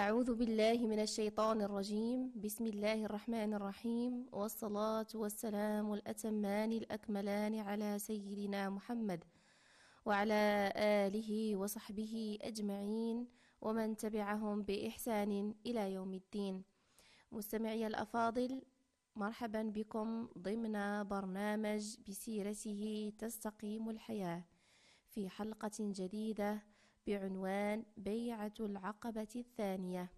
أعوذ بالله من الشيطان الرجيم. بسم الله الرحمن الرحيم، والصلاة والسلام الأتمان الأكملان على سيدنا محمد وعلى آله وصحبه أجمعين ومن تبعهم بإحسان إلى يوم الدين. مستمعي الأفاضل، مرحبا بكم ضمن برنامج بسيرته تستقيم الحياة في حلقة جديدة بعنوان بيعة العقبة الثانية.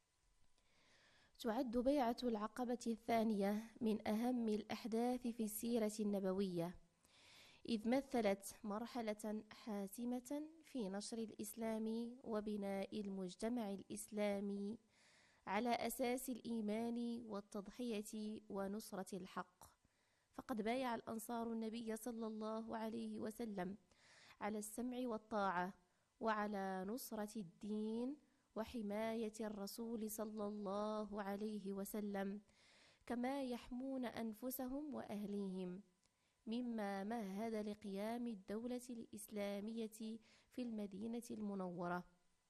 تعد بيعة العقبة الثانية من أهم الأحداث في السيرة النبوية، إذ مثلت مرحلة حاسمة في نشر الإسلام وبناء المجتمع الإسلامي على أساس الإيمان والتضحية ونصرة الحق. فقد بايع الأنصار النبي صلى الله عليه وسلم على السمع والطاعة وعلى نصرة الدين وحماية الرسول صلى الله عليه وسلم، كما يحمون أنفسهم وأهليهم، مما مهد لقيام الدولة الإسلامية في المدينة المنورة.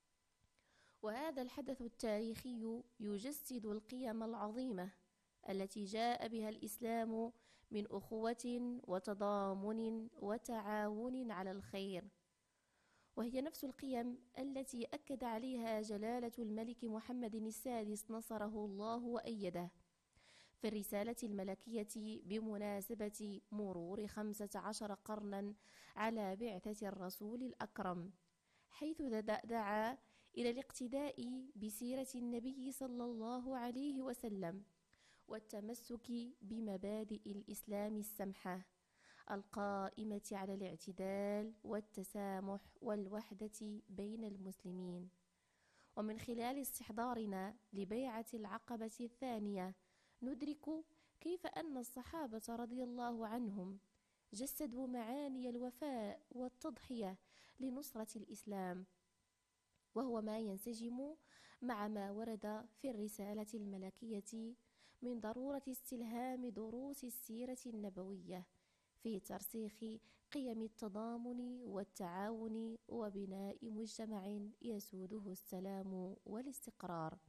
وهذا الحدث التاريخي يجسد القيم العظيمة التي جاء بها الإسلام من أخوة وتضامن وتعاون على الخير، وهي نفس القيم التي أكد عليها جلالة الملك محمد السادس نصره الله وأيده في الرسالة الملكية بمناسبة مرور 15 قرنا على بعثة الرسول الأكرم، حيث دعا إلى الاقتداء بسيرة النبي صلى الله عليه وسلم والتمسك بمبادئ الإسلام السمحة القائمة على الاعتدال والتسامح والوحدة بين المسلمين. ومن خلال استحضارنا لبيعة العقبة الثانية ندرك كيف أن الصحابة رضي الله عنهم جسدوا معاني الوفاء والتضحية لنصرة الإسلام، وهو ما ينسجم مع ما ورد في الرسالة الملكية من ضرورة استلهام دروس السيرة النبوية في ترسيخ قيم التضامن والتعاون وبناء مجتمع يسوده السلام والاستقرار.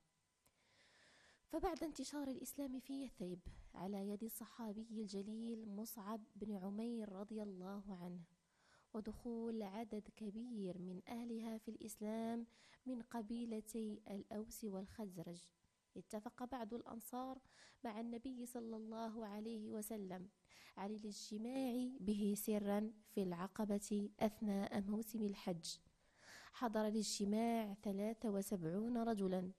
فبعد انتشار الإسلام في يثرب على يد الصحابي الجليل مصعب بن عمير رضي الله عنه، ودخول عدد كبير من أهلها في الإسلام من قبيلتي الأوس والخزرج، اتفق بعض الأنصار مع النبي صلى الله عليه وسلم على الاجتماع به سرا في العقبة أثناء موسم الحج. حضر الاجتماع 73 رجلا